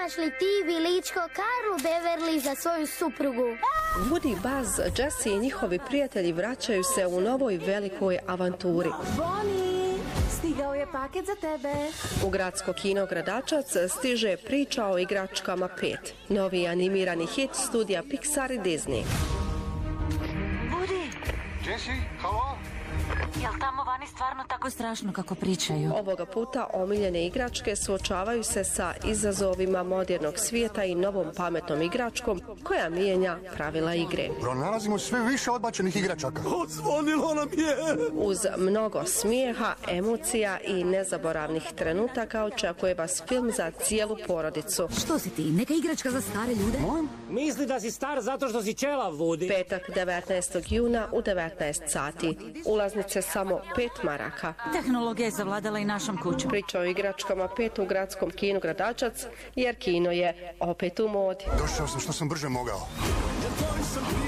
Imaš li ti viličko Karlu Beverly za svoju suprugu? Woody, Buzz, Jessie i njihovi prijatelji vraćaju se u novoj velikoj avanturi. Bonnie, stigao je paket za tebe. U gradsko kino Gradačac stiže Priča o igračkama 5. Novi animirani hit studija Pixar i Disney. Woody! Jessie, halo? Jel tamo vani stvarno tako strašno kako pričaju? Ovoga puta omiljene igračke suočavaju se sa izazovima modernog svijeta i novom pametnom igračkom koja mijenja pravila igre. Pronalazimo sve više odbačenih igračaka. Odzvonilo nam je! Uz mnogo smijeha, emocija i nezaboravnih trenutaka očekuje vas film za cijelu porodicu. Što si ti, neka igračka za stare ljude? Misli da si star zato što si ćelav, Woody. Petak 19. juna u 19 sati. Ulaznice samo 5 maraka. Tehnologija je zavladala i našom kućom. Priča o igračkama 5 u gradskom kinu Gradačac, jer kino je opet u modi. Došao sam što sam brže mogao.